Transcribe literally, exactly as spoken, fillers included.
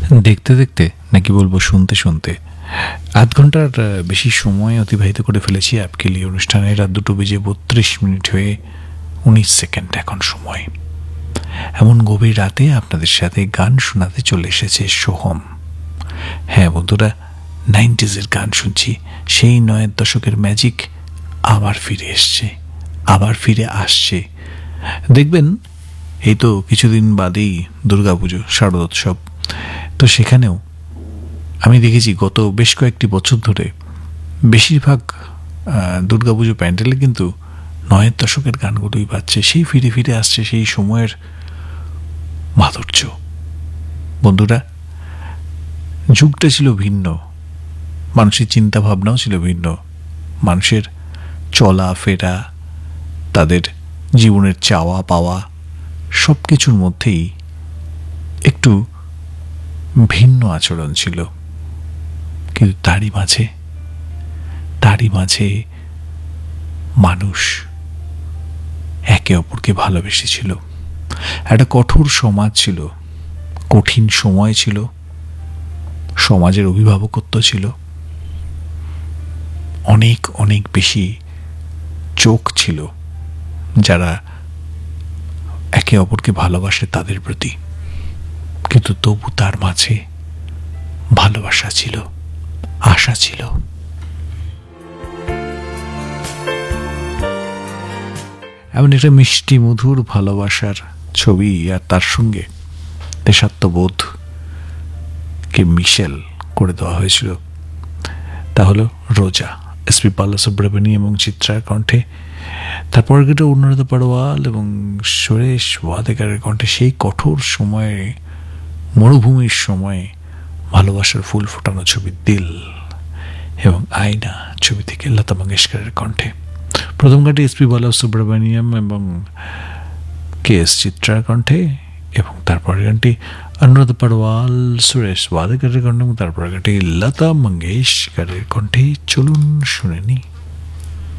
দেখতে দেখতে নাকি বলবো শুনতে শুনতে আধ ঘন্টার বেশি সময় অতিবাহিত করে ফেলেছি অ্যাপকেলি অনুষ্ঠানে। রাত দুটো বেজে বত্রিশ মিনিট হয়ে উনিশ সেকেন্ড এখন সময়। এমন গভীর রাতে আপনাদের সাথে গান শোনাতে চলে এসেছে সোহম। হ্যাঁ বন্ধুরা, নাইনটিজের গান শুনছি। সেই নয়ের দশকের ম্যাজিক আবার ফিরে এসছে, আবার ফিরে আসছে। দেখবেন এই তো কিছুদিন বাদেই দুর্গাপুজো, শারদোৎসব। তো সেখানেও আমি দেখেছি গত বেশ কয়েকটি বছর ধরে বেশিরভাগ দুর্গাপুজো প্যান্ডেলে কিন্তু নয়ের দশকের গানগুলোই বাজছে। সেই ফিরে ফিরে আসছে সেই সময়ের মাধুর্য। বন্ধুরা, যুগটা ছিল ভিন্ন, মানুষের চিন্তা ভাবনাও ছিল ভিন্ন, মানুষের চলা ফেরা, তাদের জীবনের চাওয়া পাওয়া সব কিছুর মধ্যেই একটু ভিন্ন আচরণ ছিল। কিন্তু তারই মাঝে তারই মাঝে মানুষ একে অপরকে ভালোবেসেছিল। একটা কঠোর সমাজ ছিল, কঠিন সময় ছিল, সমাজের অভিভাবকত্ব ছিল, অনেক অনেক বেশি চোখ ছিল যারা একে অপরকে ভালোবাসে তাদের প্রতি। কিন্তু তবু তার মাঝে ভালোবাসা ছিল, আশা ছিল। এমন একটা মিষ্টি মধুর ভালোবাসার ছবি, আর তার সঙ্গে দেশাত্মবোধকে মিশেল করে দেওয়া হয়েছিল। তা হলো রোজা, এস পি বালাসুব্রমণিয়াম এবং চিত্রার কণ্ঠে। তারপর গেটা অনুরাধা পড়ওয়াল এবং সুরেশ ওয়াদেকারের কণ্ঠে সেই কঠোর সময়ে, মরুভূমির সময়ে ভালোবাসার ফুল ফোটানো ছবি দিল, এবং আয়না ছবি থেকে লতা মঙ্গেশকরের কণ্ঠে। প্রথম গানটি এস পি বালাসুব্রমণিয়াম এবং কে এস চিত্রার কণ্ঠে, এবং তারপরের গানটি অনুরাধা পড়ওয়াল, সুরেশ ওয়াদেকারের কণ্ঠে, এবং তারপরের গানটি লতা মঙ্গেশকরের কণ্ঠে। চলুন শুনে নি।